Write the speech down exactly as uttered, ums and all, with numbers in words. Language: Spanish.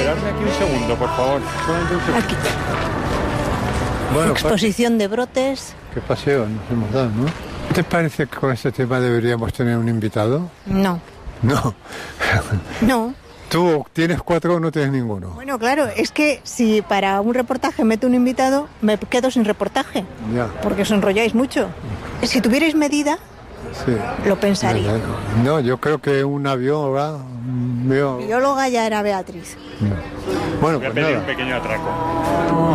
quedarme aquí un segundo, por favor. Solamente un segundo. Aquí. Bueno, Exposición de brotes. qué paseo nos hemos dado, ¿no? ¿Te parece que con este tema deberíamos tener un invitado? No, No. no. ¿Tú tienes cuatro o no tienes ninguno? Bueno, claro, es que si para un reportaje meto un invitado, me quedo sin reportaje, Ya. porque os enrolláis mucho. Si tuvierais medida, Sí. lo pensaría. Ya, ya. No, yo creo que un avión, ¿verdad? Un avión. Bióloga ya era Beatriz. Bueno, Voy a pues pedir nada. un pequeño atraco.